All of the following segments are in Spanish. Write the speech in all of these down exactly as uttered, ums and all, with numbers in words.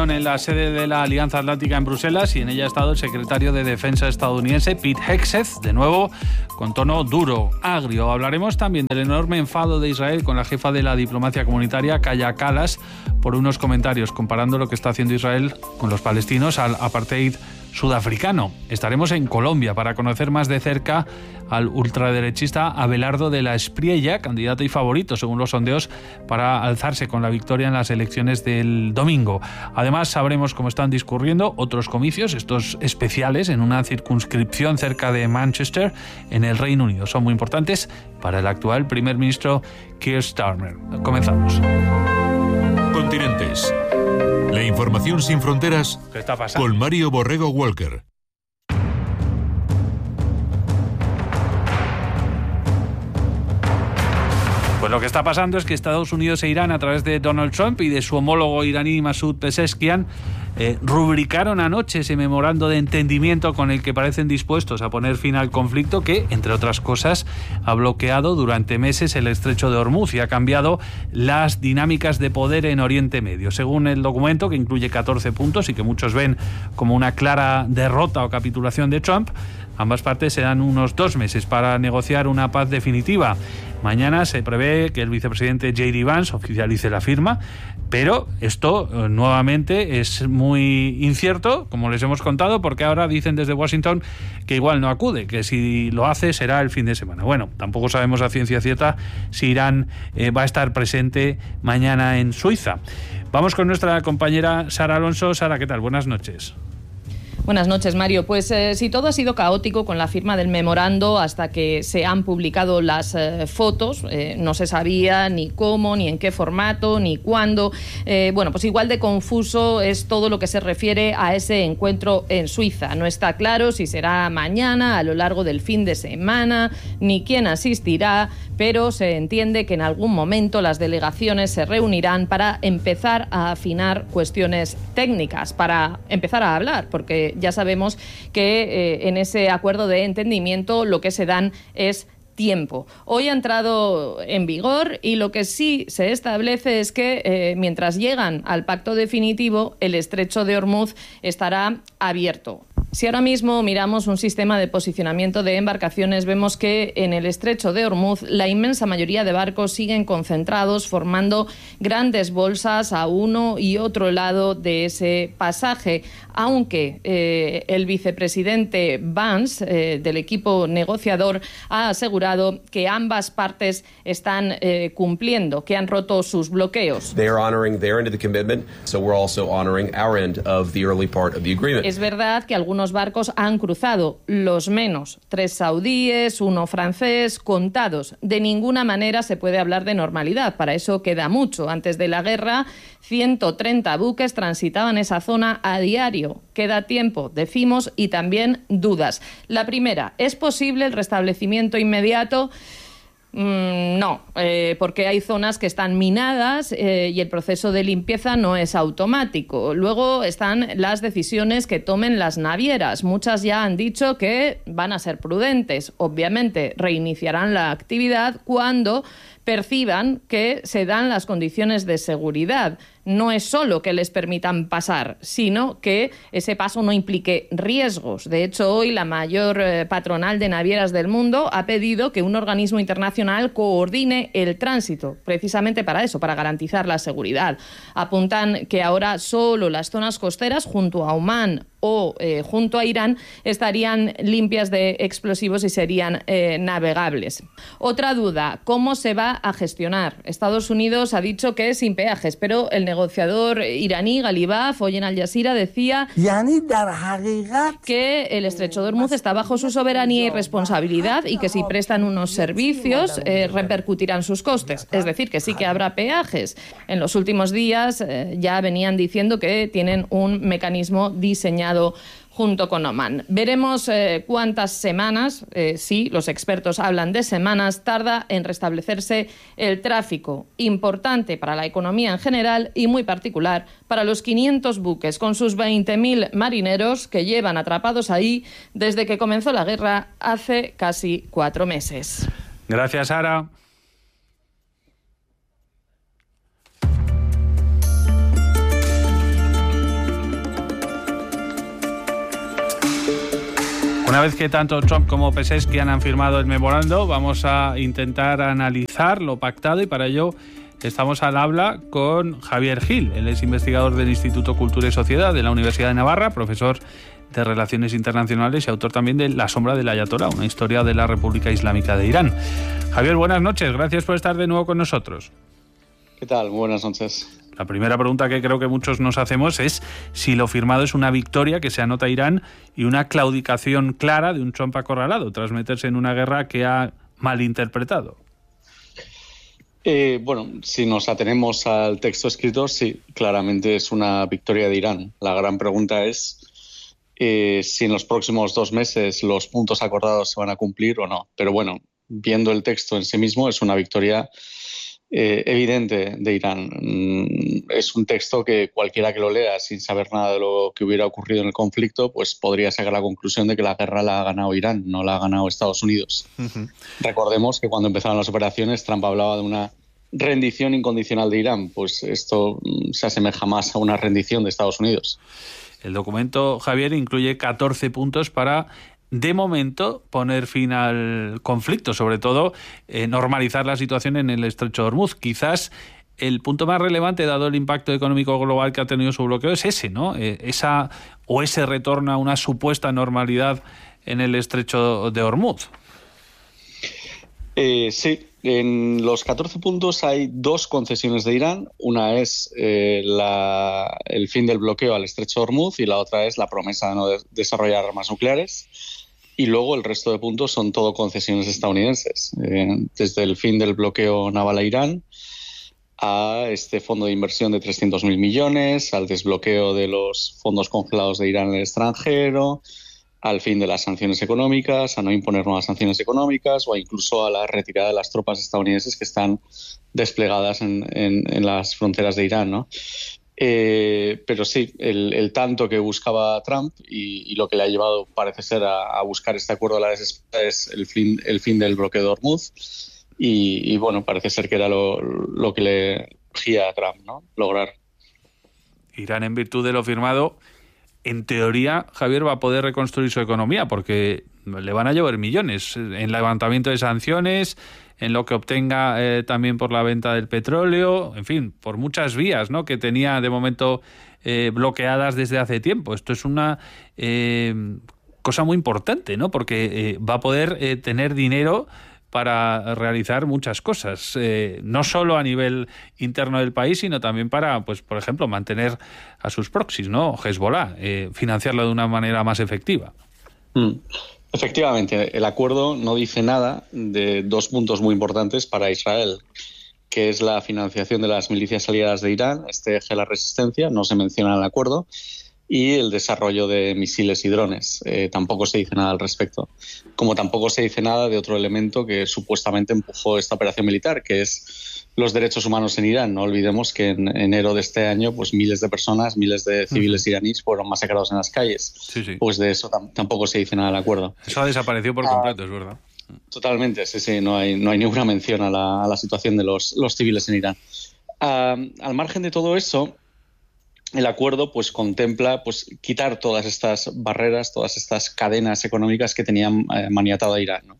reunión en la sede de la Alianza Atlántica en Bruselas y en ella ha estado el secretario de Defensa estadounidense, Pete Hegseth, de nuevo con tono duro, agrio. Hablaremos también del enorme enfado de Israel con la jefa de la diplomacia comunitaria, Kaja Kallas, por unos comentarios comparando lo que está haciendo Israel con los palestinos al apartheid sudafricano. Estaremos en Colombia para conocer más de cerca al ultraderechista Abelardo de la Espriella, candidato y favorito, según los sondeos, para alzarse con la victoria en las elecciones del domingo. Además, sabremos cómo están discurriendo otros comicios, estos especiales, en una circunscripción cerca de Manchester, en el Reino Unido. Son muy importantes para el actual primer ministro Keir Starmer. Comenzamos. Continentes. La información sin fronteras con Mario Borrego Walker. Pues lo que está pasando es que Estados Unidos e Irán, a través de Donald Trump y de su homólogo iraní Masoud Pezeshkian, eh, rubricaron anoche ese memorando de entendimiento con el que parecen dispuestos a poner fin al conflicto que, entre otras cosas, ha bloqueado durante meses el estrecho de Hormuz y ha cambiado las dinámicas de poder en Oriente Medio. Según el documento, que incluye catorce puntos y que muchos ven como una clara derrota o capitulación de Trump, ambas partes se dan unos dos meses para negociar una paz definitiva. Mañana se prevé que el vicepresidente J D Vance oficialice la firma, pero esto eh, nuevamente es muy incierto, como les hemos contado, porque ahora dicen desde Washington que igual no acude, que si lo hace será el fin de semana. Bueno, tampoco sabemos a ciencia cierta si Irán eh, va a estar presente mañana en Suiza. Vamos con nuestra compañera Sara Alonso. Sara, ¿qué tal? Buenas noches. Buenas noches, Mario. Pues eh, si todo ha sido caótico con la firma del memorando hasta que se han publicado las eh, fotos, eh, no se sabía ni cómo, ni en qué formato, ni cuándo. Eh, bueno, pues igual de confuso es todo lo que se refiere a ese encuentro en Suiza. No está claro si será mañana, a lo largo del fin de semana, ni quién asistirá, pero se entiende que en algún momento las delegaciones se reunirán para empezar a afinar cuestiones técnicas, para empezar a hablar, porque ya sabemos que eh, en ese acuerdo de entendimiento lo que se dan es tiempo. Hoy ha entrado en vigor y lo que sí se establece es que eh, mientras llegan al pacto definitivo, el estrecho de Hormuz estará abierto. Si ahora mismo miramos un sistema de posicionamiento de embarcaciones, vemos que en el estrecho de Hormuz la inmensa mayoría de barcos siguen concentrados, formando grandes bolsas a uno y otro lado de ese pasaje, aunque eh, el vicepresidente Vance, eh, del equipo negociador, ha asegurado que ambas partes están eh, cumpliendo, que han roto sus bloqueos. They are honoring their end of the commitment, so we're also honoring our end of the early part of the agreement. Es verdad que algunos Algunos barcos han cruzado, los menos, tres saudíes, uno francés, contados. De ninguna manera se puede hablar de normalidad, para eso queda mucho. Antes de la guerra, ciento treinta buques transitaban esa zona a diario. Queda tiempo, decimos, y también dudas. La primera, ¿es posible el restablecimiento inmediato? Mm, no, eh, porque hay zonas que están minadas eh, y el proceso de limpieza no es automático. Luego están las decisiones que tomen las navieras. Muchas ya han dicho que van a ser prudentes. Obviamente reiniciarán la actividad cuando perciban que se dan las condiciones de seguridad. No es solo que les permitan pasar, sino que ese paso no implique riesgos. De hecho, hoy la mayor eh, patronal de navieras del mundo ha pedido que un organismo internacional coordine el tránsito, precisamente para eso, para garantizar la seguridad. Apuntan que ahora solo las zonas costeras junto a Omán o eh, junto a Irán estarían limpias de explosivos y serían eh, navegables. Otra duda, ¿cómo se va a gestionar? Estados Unidos ha dicho que sin peajes, pero el negociador iraní Galibaf, hoy en Al Jazeera, decía que el estrecho de Hormuz está bajo su soberanía y responsabilidad y que si prestan unos servicios eh, repercutirán sus costes. Es decir, que sí que habrá peajes. En los últimos días eh, ya venían diciendo que tienen un mecanismo diseñado junto con Omán. Veremos eh, cuántas semanas, eh, sí, los expertos hablan de semanas, tarda en restablecerse el tráfico, importante para la economía en general y muy particular para los quinientos buques con sus veinte mil marineros que llevan atrapados ahí desde que comenzó la guerra hace casi cuatro meses. Gracias, Sara. Una vez que tanto Trump como Pezeshkian han firmado el memorando, vamos a intentar analizar lo pactado y para ello estamos al habla con Javier Gil. Él es investigador del Instituto Cultura y Sociedad de la Universidad de Navarra, profesor de Relaciones Internacionales y autor también de La sombra del Ayatolá, una historia de la República Islámica de Irán. Javier, buenas noches. Gracias por estar de nuevo con nosotros. ¿Qué tal? Buenas noches. La primera pregunta que creo que muchos nos hacemos es si lo firmado es una victoria que se anota a Irán y una claudicación clara de un Trump acorralado tras meterse en una guerra que ha malinterpretado. Eh, bueno, si nos atenemos al texto escrito, sí, claramente es una victoria de Irán. La gran pregunta es eh, si en los próximos dos meses los puntos acordados se van a cumplir o no. Pero bueno, viendo el texto en sí mismo, es una victoria Eh, evidente de Irán. Mm, es un texto que cualquiera que lo lea sin saber nada de lo que hubiera ocurrido en el conflicto, pues podría sacar la conclusión de que la guerra la ha ganado Irán, no la ha ganado Estados Unidos. Uh-huh. Recordemos que cuando empezaron las operaciones, Trump hablaba de una rendición incondicional de Irán. Pues esto mm, se asemeja más a una rendición de Estados Unidos. El documento, Javier, incluye catorce puntos para, de momento, poner fin al conflicto, sobre todo eh, normalizar la situación en el estrecho de Hormuz. Quizás el punto más relevante, dado el impacto económico global que ha tenido su bloqueo, es ese, ¿no? Eh, esa o ese retorno a una supuesta normalidad en el estrecho de Hormuz. Eh, sí, en los catorce puntos hay dos concesiones de Irán. Una es eh, la, el fin del bloqueo al estrecho de Hormuz y la otra es la promesa de no de- desarrollar armas nucleares. Y luego el resto de puntos son todo concesiones estadounidenses, eh, desde el fin del bloqueo naval a Irán a este fondo de inversión de trescientos mil millones, al desbloqueo de los fondos congelados de Irán en el extranjero, al fin de las sanciones económicas, a no imponer nuevas sanciones económicas o incluso a la retirada de las tropas estadounidenses que están desplegadas en, en, en las fronteras de Irán, ¿no? Eh, pero sí, el, el tanto que buscaba Trump y, y lo que le ha llevado, parece ser, a, a buscar este acuerdo a la desesperada es el fin, el fin del bloqueo de Hormuz y, y bueno, parece ser que era lo, lo que le urgía a Trump, ¿no? Lograr. Irán, en virtud de lo firmado, en teoría, Javier, va a poder reconstruir su economía porque le van a llover millones en levantamiento de sanciones, en lo que obtenga eh, también por la venta del petróleo, en fin, por muchas vías, ¿no?, que tenía de momento eh, bloqueadas desde hace tiempo. Esto es una eh, cosa muy importante, ¿no?, porque eh, va a poder eh, tener dinero para realizar muchas cosas, eh, no solo a nivel interno del país, sino también para, pues, por ejemplo, mantener a sus proxies, ¿no?, Hezbollah, eh, financiarlo de una manera más efectiva. Mm. Efectivamente, el acuerdo no dice nada de dos puntos muy importantes para Israel, que es la financiación de las milicias aliadas de Irán, este eje de la resistencia, no se menciona en el acuerdo, y el desarrollo de misiles y drones. Eh, tampoco se dice nada al respecto. Como tampoco se dice nada de otro elemento que supuestamente empujó esta operación militar, que es los derechos humanos en Irán. No olvidemos que en enero de este año, pues miles de personas, miles de civiles uh-huh. iraníes fueron masacrados en las calles. Sí, sí. Pues de eso tam- tampoco se dice nada al acuerdo. Eso ha desaparecido por completo, ah, es verdad. Totalmente, sí, sí. No hay, no hay ninguna mención a la, a la situación de los, los civiles en Irán. Uh, al margen de todo eso, el acuerdo pues contempla pues quitar todas estas barreras, todas estas cadenas económicas que tenían eh, maniatado a Irán, ¿no?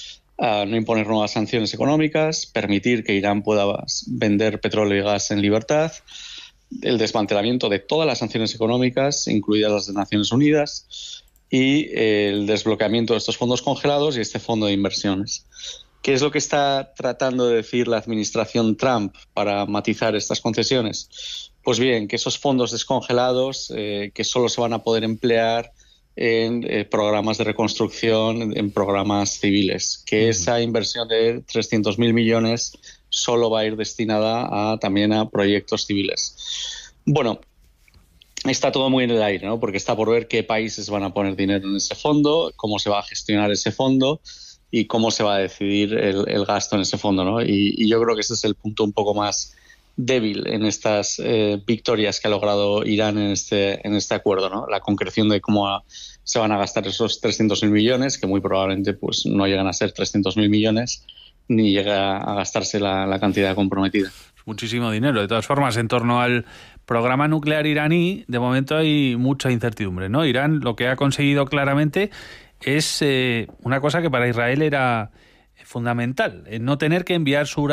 Uh, no imponer nuevas sanciones económicas, permitir que Irán pueda vender petróleo y gas en libertad, el desmantelamiento de todas las sanciones económicas, incluidas las de Naciones Unidas, y eh, el desbloqueamiento de estos fondos congelados y este fondo de inversiones. ¿Qué es lo que está tratando de decir la administración Trump para matizar estas concesiones? Pues bien, que esos fondos descongelados eh, que solo se van a poder emplear en eh, programas de reconstrucción, en, en programas civiles, que uh-huh. esa inversión de trescientos mil millones solo va a ir destinada a, también a proyectos civiles. Bueno, está todo muy en el aire, ¿no?, porque está por ver qué países van a poner dinero en ese fondo, cómo se va a gestionar ese fondo y cómo se va a decidir el, el gasto en ese fondo, ¿no? Y, y yo creo que ese es el punto un poco más débil en estas eh, victorias que ha logrado Irán en este, en este acuerdo, ¿no? La concreción de cómo a, se van a gastar esos trescientos mil millones, que muy probablemente pues, no llegan a ser trescientos mil millones, ni llega a gastarse la, la cantidad comprometida. Muchísimo dinero. De todas formas, en torno al programa nuclear iraní, de momento hay mucha incertidumbre, ¿no? Irán lo que ha conseguido claramente es eh, una cosa que para Israel era fundamental, no tener que enviar su